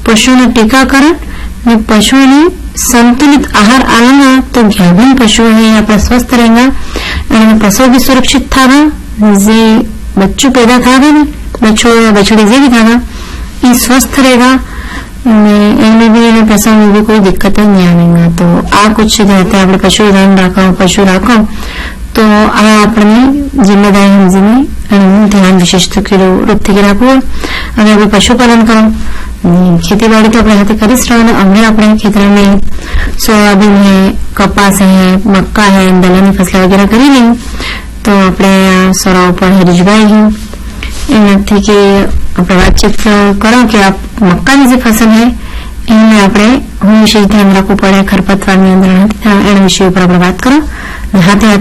પશુઓના ટીકાકરણ અને પશુઓને संतुलित आहार आलेगा तो गाभिन पशु है अपना स्वस्थ रहेगा और प्रसव भी सुरक्षित था जे बच्चों पैदा था बच्चों या बछड़ी जे भी था ये स्वस्थ रहेगा इनमें भी प्रसव में भी कोई दिक्कत नहीं आएगा। तो आ कुछ रहते हैं अपने पशु ध्यान रखो पशु रखो तो आ अपनी जिम्मेदारी समझी ध्यान विशेष रूप से रखो अगर आप पशुपालन करो खेतीबाड़ी तो अपने हाथे कर अमे अपने खेतर में सोयाबीन है कपास है मक्का है दलहनी फसल वगैरह करी ली तो अपने सराव पर रिझवाई गई एनाथी कि आप बातचीत करो कि आप मक्का की जो फसल है इनमें अपने हूँ विशेष ध्यान रखવું પડે खरपतवार नियंत्रण एना विषय पर आप बात करो हाथे